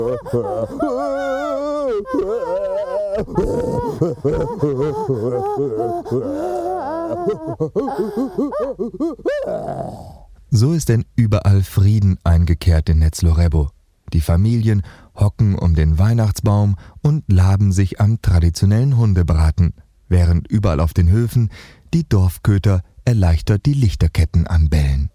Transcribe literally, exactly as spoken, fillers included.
So ist denn überall Frieden eingekehrt in Netzlorebo. Die Familien hocken um den Weihnachtsbaum und laben sich am traditionellen Hundebraten, während überall auf den Höfen die Dorfköter erleichtert die Lichterketten anbellen.